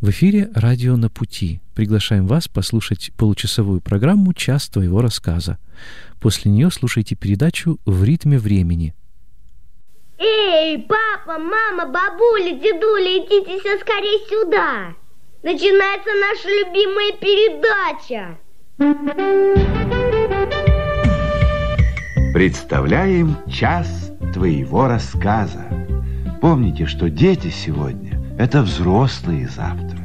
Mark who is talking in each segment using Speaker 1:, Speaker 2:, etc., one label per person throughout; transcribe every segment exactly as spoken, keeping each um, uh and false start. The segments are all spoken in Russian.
Speaker 1: В эфире «Радио на пути». Приглашаем вас послушать получасовую программу «Час твоего рассказа». После нее слушайте передачу «В ритме времени».
Speaker 2: Эй, папа, мама, бабуля, дедуля, идите все скорее сюда. Начинается наша любимая передача.
Speaker 3: Представляем «Час твоего рассказа». Помните, что дети сегодня – это взрослые завтра.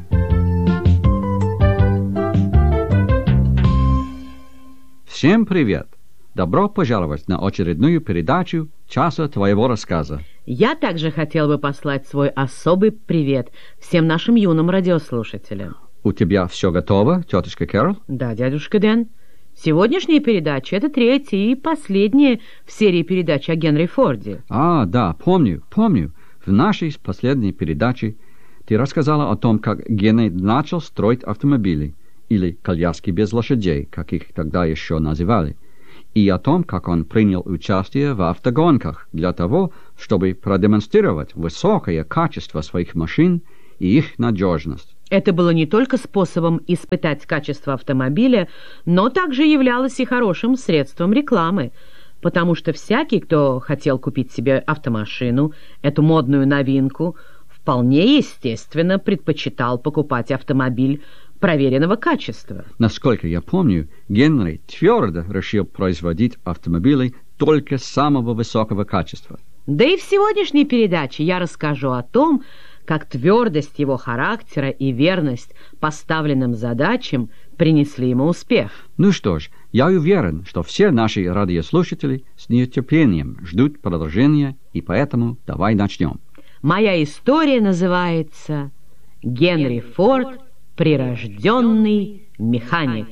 Speaker 4: Всем привет! Добро пожаловать на очередную передачу «Часа твоего рассказа».
Speaker 5: Я также хотел бы послать свой особый привет всем нашим юным радиослушателям.
Speaker 4: У тебя все готово, тетушка Кэрол?
Speaker 5: Да, дядюшка Дэн. Сегодняшняя передача – это третья и последняя в серии передач о Генри Форде.
Speaker 4: А, да, помню, помню. В нашей последней передаче ты рассказала о том, как Генри начал строить автомобили, или коляски без лошадей, как их тогда еще называли, и о том, как он принял участие в автогонках для того, чтобы продемонстрировать высокое качество своих машин и их надежность.
Speaker 5: Это было не только способом испытать качество автомобиля, но также являлось и хорошим средством рекламы, потому что всякий, кто хотел купить себе автомашину, эту модную новинку, вполне естественно предпочитал покупать автомобиль проверенного качества.
Speaker 4: Насколько я помню, Генри твердо решил производить автомобили только самого высокого качества.
Speaker 5: Да и в сегодняшней передаче я расскажу о том, как твердость его характера и верность поставленным задачам принесли ему успех.
Speaker 4: Ну что ж, я уверен, что все наши радиослушатели с нетерпением ждут продолжения, и поэтому давай начнем.
Speaker 5: Моя история называется «Генри Форд. Прирожденный механик».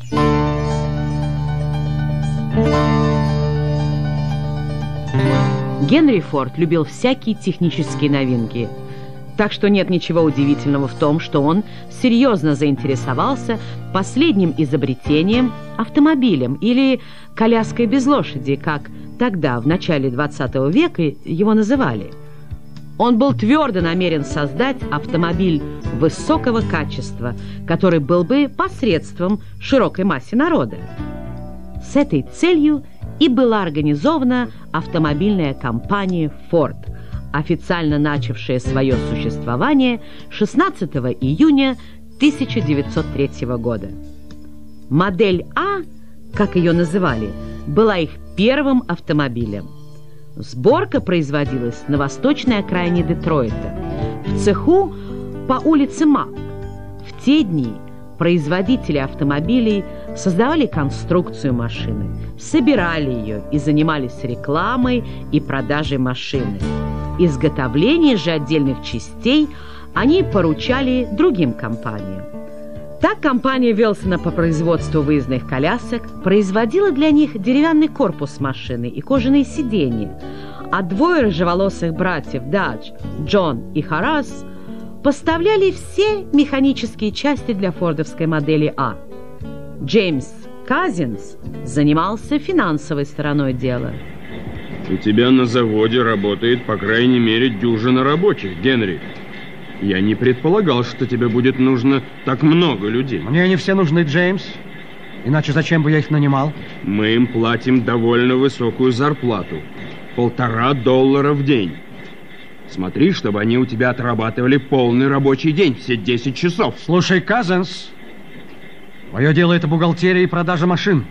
Speaker 5: Генри Форд любил всякие технические новинки, так что нет ничего удивительного в том, что он серьезно заинтересовался последним изобретением – автомобилем или коляской без лошади, как тогда, в начале двадцатого века, его называли. Он был твердо намерен создать автомобиль высокого качества, который был бы посредством широкой массе народа. С этой целью и была организована автомобильная компания «Форд», официально начавшая свое существование шестнадцатого июня тысяча девятьсот третьего года. Модель А, как ее называли, была их первым автомобилем. Сборка производилась на восточной окраине Детройта, в цеху по улице Мак. В те дни производители автомобилей создавали конструкцию машины, собирали ее и занимались рекламой и продажей машины. Изготовление же отдельных частей они поручали другим компаниям. Так компания Вилсона по производству выездных колясок производила для них деревянный корпус машины и кожаные сиденья, а двое рыжеволосых братьев Дадж, Джон и Хорас поставляли все механические части для фордовской модели А. Джеймс Казинс занимался финансовой стороной дела.
Speaker 6: У тебя на заводе работает по крайней мере дюжина рабочих, Генри. Я не предполагал, что тебе будет нужно так много людей.
Speaker 7: Мне они все нужны, Джеймс. Иначе зачем бы я их нанимал?
Speaker 6: Мы им платим довольно высокую зарплату. Полтора доллара в день. Смотри, чтобы они у тебя отрабатывали полный рабочий день, все десять часов.
Speaker 7: Слушай, Казинс, мое дело — это бухгалтерия и продажа машин.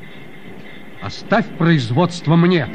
Speaker 7: Оставь производство мне.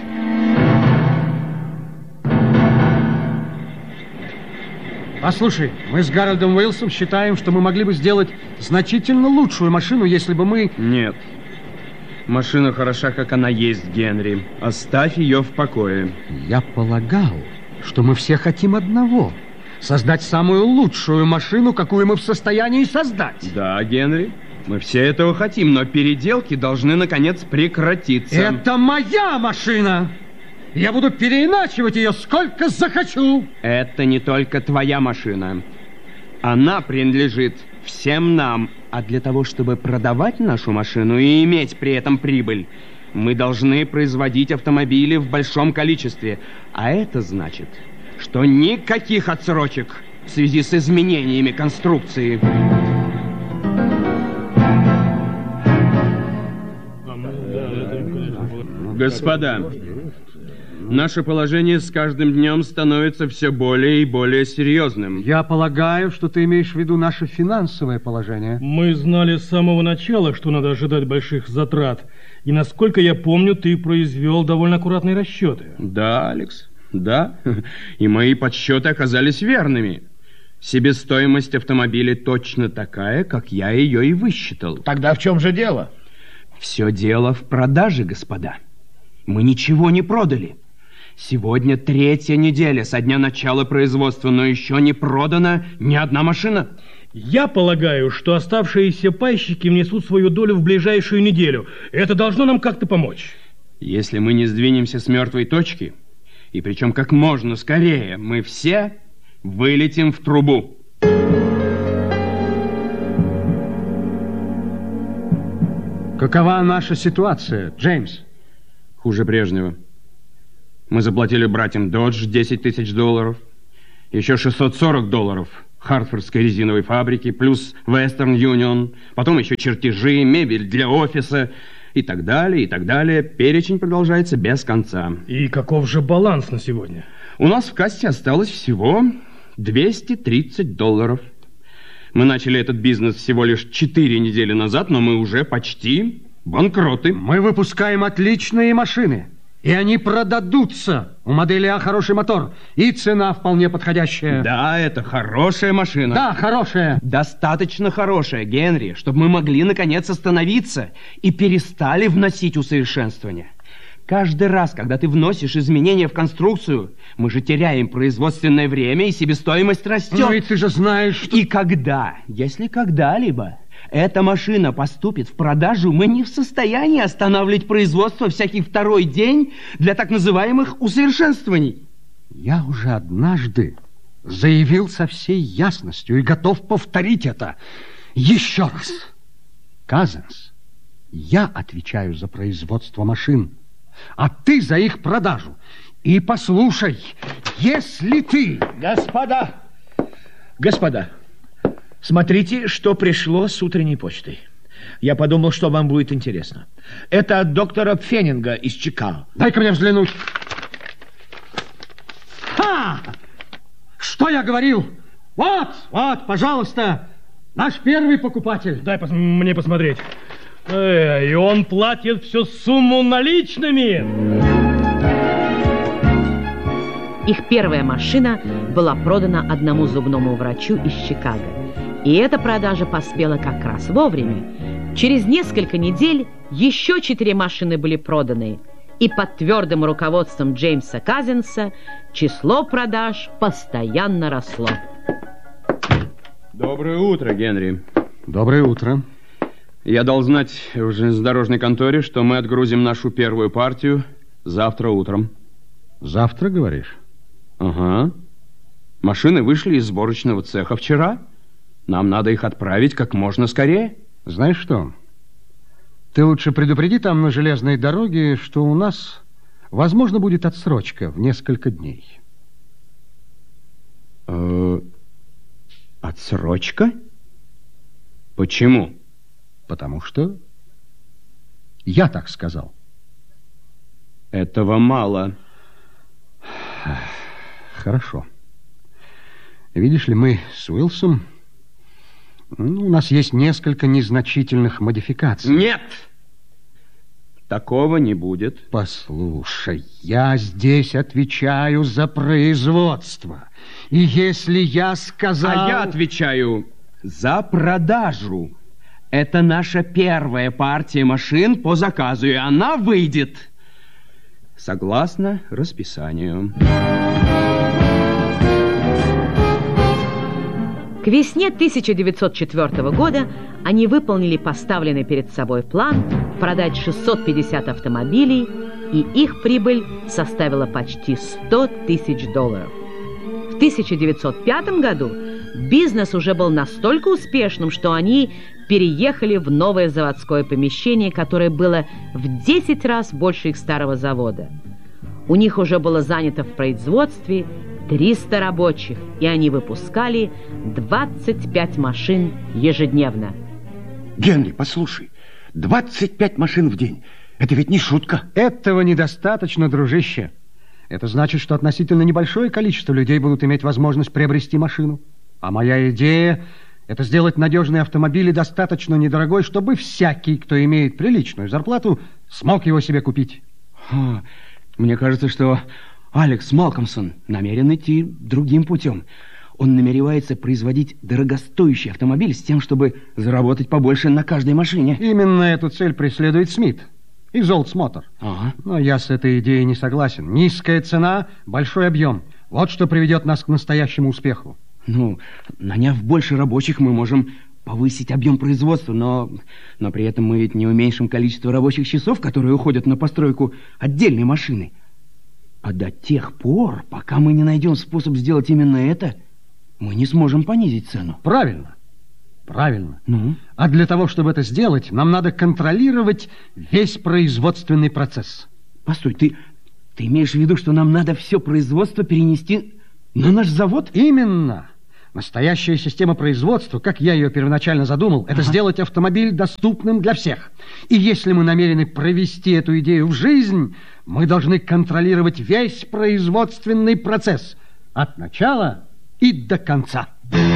Speaker 7: Послушай, мы с Гарольдом Уилсом считаем, что мы могли бы сделать значительно лучшую машину, если бы мы...
Speaker 6: Нет. Машина хороша, как она есть, Генри. Оставь ее в покое.
Speaker 7: Я полагал, что мы все хотим одного. Создать самую лучшую машину, какую мы в состоянии создать.
Speaker 6: Да, Генри, мы все этого хотим, но переделки должны, наконец, прекратиться.
Speaker 7: Это моя машина! Я буду переиначивать ее сколько захочу.
Speaker 6: Это не только твоя машина. Она принадлежит всем нам. А для того, чтобы продавать нашу машину и иметь при этом прибыль, мы должны производить автомобили в большом количестве. А это значит, что никаких отсрочек. в связи с изменениями конструкции. Господа, наше положение с каждым днем становится все более и более серьезным.
Speaker 7: Я полагаю, что ты имеешь в виду наше финансовое положение.
Speaker 8: Мы знали с самого начала, что надо ожидать больших затрат. И, насколько я помню, ты произвел довольно аккуратные расчеты.
Speaker 6: Да, Алекс, да. И мои подсчеты оказались верными. Себестоимость автомобиля точно такая, как я ее и высчитал.
Speaker 9: Тогда в чем же дело?
Speaker 6: Все дело в продаже, господа. Мы ничего не продали. Сегодня третья неделя со дня начала производства, но еще не продана ни одна машина.
Speaker 8: Я полагаю, что оставшиеся пайщики внесут свою долю в ближайшую неделю. Это должно нам как-то помочь.
Speaker 6: Если мы не сдвинемся с мертвой точки, и причем как можно скорее, мы все вылетим в трубу.
Speaker 7: Какова наша ситуация, Джеймс?
Speaker 6: Хуже прежнего. Мы заплатили братьям Dodge десять тысяч долларов, еще шестьсот сорок долларов Хартфордской резиновой фабрики, плюс Western Union, потом еще чертежи, мебель для офиса и так далее, и так далее. Перечень продолжается без конца.
Speaker 8: И каков же баланс на сегодня?
Speaker 6: У нас в кассе осталось всего двести тридцать долларов. Мы начали этот бизнес всего лишь четыре недели назад, но мы уже почти банкроты.
Speaker 7: Мы выпускаем отличные машины, и они продадутся. У модели А хороший мотор, и цена вполне подходящая.
Speaker 6: Да, это хорошая машина.
Speaker 7: Да, хорошая.
Speaker 6: Достаточно хорошая, Генри, чтобы мы могли наконец остановиться и перестали вносить усовершенствования. Каждый раз, когда ты вносишь изменения в конструкцию, мы же теряем производственное время, и себестоимость растет.
Speaker 7: Ну и ты же знаешь, что...
Speaker 6: И когда, если когда-либо эта машина поступит в продажу, мы не в состоянии останавливать производство всякий второй день для так называемых усовершенствований.
Speaker 7: Я уже однажды заявил со всей ясностью и готов повторить это еще раз. Казенс, я отвечаю за производство машин, а ты за их продажу. И послушай, если ты...
Speaker 9: Господа, господа, смотрите, что пришло с утренней почтой. Я подумал, что вам будет интересно. Это от доктора Пфенинга из Чикаго.
Speaker 7: Дай-ка мне взглянуть. Ха! Что я говорил? Вот, вот, пожалуйста, наш первый покупатель.
Speaker 8: Дай пос- мне посмотреть. Эй, и он платит всю сумму наличными.
Speaker 5: Их первая машина была продана одному зубному врачу из Чикаго. И эта продажа поспела как раз вовремя. Через несколько недель еще четыре машины были проданы. И под твердым руководством Джеймса Казенса число продаж постоянно росло.
Speaker 6: Доброе утро, Генри.
Speaker 7: Доброе утро.
Speaker 6: Я дал знать в железнодорожной конторе, что мы отгрузим нашу первую партию завтра утром.
Speaker 7: Завтра, говоришь?
Speaker 6: Ага. Машины вышли из сборочного цеха вчера. Нам надо их отправить как можно скорее.
Speaker 7: Знаешь что? Ты лучше предупреди там на железной дороге, что у нас, возможно, будет отсрочка в несколько дней.
Speaker 6: Э-э- отсрочка? Почему?
Speaker 7: Потому что я так сказал.
Speaker 6: Этого мало.
Speaker 7: Хорошо. Видишь ли, мы с Уилсом... Ну, у нас есть несколько незначительных модификаций.
Speaker 6: Нет! Такого не будет.
Speaker 7: Послушай, я здесь отвечаю за производство. И если я сказал...
Speaker 6: А я отвечаю за продажу. Это наша первая партия машин по заказу, и она выйдет согласно расписанию.
Speaker 5: К весне тысяча девятьсот четвёртого года они выполнили поставленный перед собой план продать шестьсот пятьдесят автомобилей, и их прибыль составила почти сто тысяч долларов. В тысяча девятьсот пятом году бизнес уже был настолько успешным, что они переехали в новое заводское помещение, которое было в десять раз больше их старого завода. У них уже было занято в производстве триста рабочих, и они выпускали двадцать пять машин ежедневно.
Speaker 10: Генри, послушай, двадцать пять машин в день. Это ведь не шутка.
Speaker 7: Этого недостаточно, дружище. Это значит, что относительно небольшое количество людей будут иметь возможность приобрести машину. А моя идея – это сделать надежные автомобили достаточно недорогой, чтобы всякий, кто имеет приличную зарплату, смог его себе купить.
Speaker 6: Ха, мне кажется, что Алекс Малкомсон намерен идти другим путем. Он намеревается производить дорогостоящий автомобиль с тем, чтобы заработать побольше на каждой машине.
Speaker 7: Именно эту цель преследует Смит из Олдсмотор.
Speaker 6: Ага.
Speaker 7: Но я с этой идеей не согласен. Низкая цена, большой объем. Вот что приведет нас к настоящему успеху.
Speaker 6: Ну, наняв больше рабочих, мы можем повысить объем производства, но, но при этом мы ведь не уменьшим количество рабочих часов, которые уходят на постройку отдельной машины. А до тех пор, пока мы не найдем способ сделать именно это, мы не сможем понизить цену.
Speaker 7: Правильно. Правильно.
Speaker 6: Ну?
Speaker 7: А для того, чтобы это сделать, нам надо контролировать весь производственный процесс.
Speaker 6: Постой, ты, ты имеешь в виду, что нам надо все производство перенести на наш завод?
Speaker 7: Именно. Настоящая система производства, как я ее первоначально задумал, это ага. сделать автомобиль доступным для всех. И если мы намерены провести эту идею в жизнь, мы должны контролировать весь производственный процесс от начала и до конца.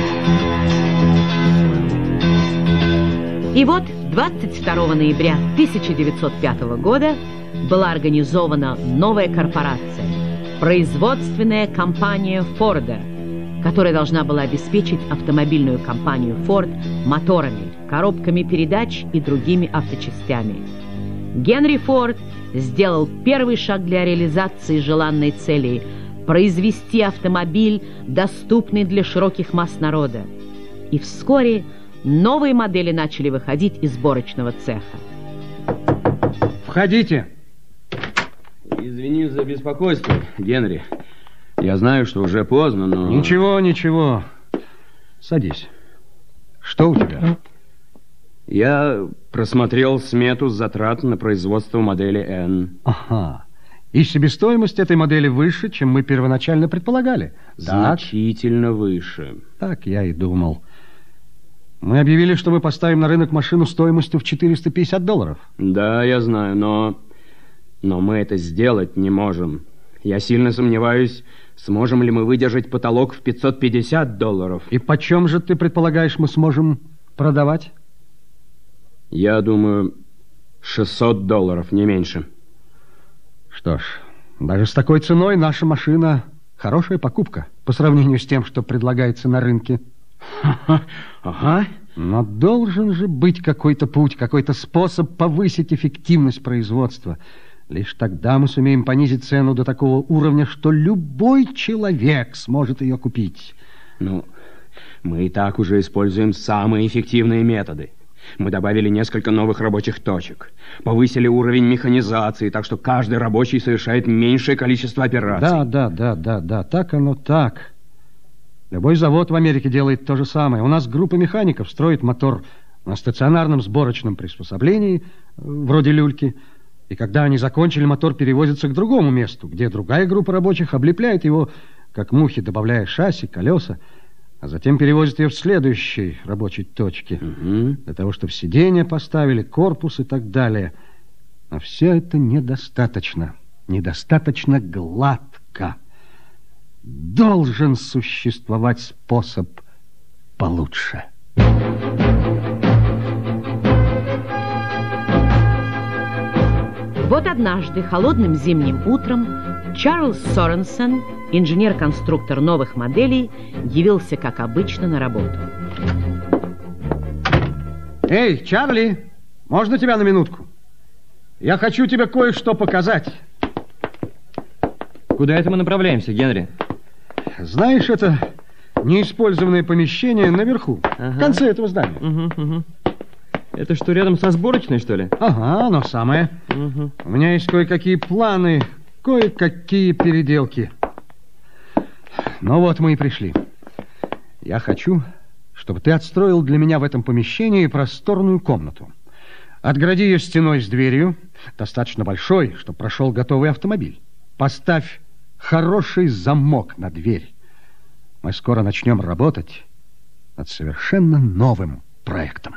Speaker 5: И вот двадцать второго ноября тысяча девятьсот пятого года была организована новая корпорация, производственная компания Форда, которая должна была обеспечить автомобильную компанию Форд моторами, коробками передач и другими авточастями. Генри Форд сделал первый шаг для реализации желанной цели – произвести автомобиль, доступный для широких масс народа. И вскоре новые модели начали выходить из сборочного цеха.
Speaker 7: Входите.
Speaker 6: Извини за беспокойство, Генри. Я знаю, что уже поздно, но...
Speaker 7: Ничего, ничего. Садись. Что у тебя?
Speaker 6: Я просмотрел смету затрат на производство модели N.
Speaker 7: Ага. И себестоимость этой модели выше, чем мы первоначально предполагали.
Speaker 6: Значительно так? Выше.
Speaker 7: Так я и думал. Мы объявили, что мы поставим на рынок машину стоимостью в четыреста пятьдесят долларов.
Speaker 6: Да, я знаю, но... Но мы это сделать не можем. Я сильно сомневаюсь, сможем ли мы выдержать потолок в пятьсот пятьдесят долларов.
Speaker 7: И почем же ты предполагаешь, мы сможем продавать?
Speaker 6: Я думаю, шестьсот долларов, не меньше.
Speaker 7: Что ж, даже с такой ценой наша машина хорошая покупка по сравнению с тем, что предлагается на рынке.
Speaker 6: Ага.
Speaker 7: Но должен же быть какой-то путь, какой-то способ повысить эффективность производства. Лишь тогда мы сумеем понизить цену до такого уровня, что любой человек сможет ее купить.
Speaker 6: Ну, мы и так уже используем самые эффективные методы. Мы добавили несколько новых рабочих точек, повысили уровень механизации, так что каждый рабочий совершает меньшее количество операций.
Speaker 7: Да, да, да, да, да, так оно так. Любой завод в Америке делает то же самое. У нас группа механиков строит мотор на стационарном сборочном приспособлении, вроде люльки. И когда они закончили, мотор перевозится к другому месту, где другая группа рабочих облепляет его, как мухи, добавляя шасси, колеса, а затем перевозит ее в следующей рабочей точке, угу. для того, чтобы сиденья поставили, корпус и так далее. Но все это недостаточно, недостаточно гладко. Должен существовать способ получше.
Speaker 5: Вот однажды, холодным зимним утром, Чарльз Соренсен, инженер-конструктор новых моделей, явился, как обычно, на работу.
Speaker 7: Эй, Чарли, можно тебя на минутку? Я хочу тебе кое-что показать.
Speaker 11: Куда это мы направляемся, Генри?
Speaker 7: Знаешь, это неиспользованное помещение наверху, ага. в конце этого здания.
Speaker 11: Угу, угу. Это что, рядом со сборочной, что ли?
Speaker 7: Ага, оно самое. Угу. У меня есть кое-какие планы, кое-какие переделки. Ну вот мы и пришли. Я хочу, чтобы ты отстроил для меня в этом помещении просторную комнату. Отгради ее стеной с дверью, достаточно большой, чтобы прошел готовый автомобиль. Поставь хороший замок на дверь. Мы скоро начнем работать над совершенно новым проектом.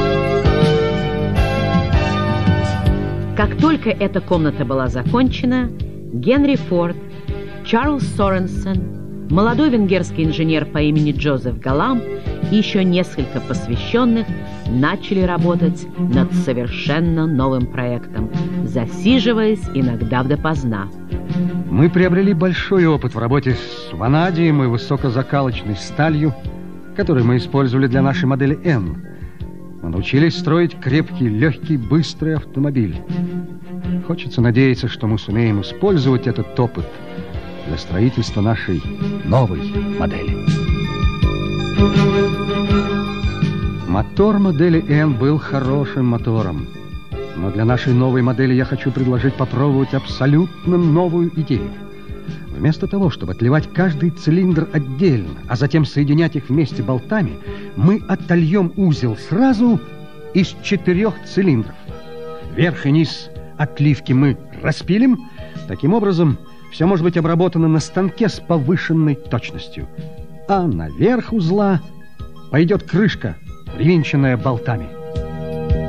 Speaker 5: Как только эта комната была закончена, Генри Форд, Чарльз Соренсен, молодой венгерский инженер по имени Джозеф Галам и еще несколько посвященных начали работать над совершенно новым проектом, засиживаясь иногда допоздна.
Speaker 7: Мы приобрели большой опыт в работе с ванадием и высокозакалочной сталью, которые мы использовали для нашей модели N. Мы научились строить крепкий, легкий, быстрый автомобиль. Хочется надеяться, что мы сумеем использовать этот опыт для строительства нашей новой модели. Мотор модели N был хорошим мотором. Но для нашей новой модели я хочу предложить попробовать абсолютно новую идею. Вместо того, чтобы отливать каждый цилиндр отдельно, а затем соединять их вместе болтами, мы отольем узел сразу из четырех цилиндров. Верх и низ отливки мы распилим. Таким образом, все может быть обработано на станке с повышенной точностью. А наверх узла пойдет крышка, привинченная болтами.